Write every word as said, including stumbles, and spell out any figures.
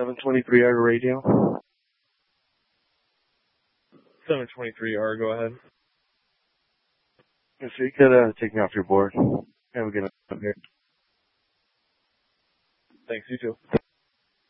seven twenty-three Argo Radio. seven twenty-three R, go ahead. Yes, so you could uh, take me off your board. Have a good night. Thanks, you too.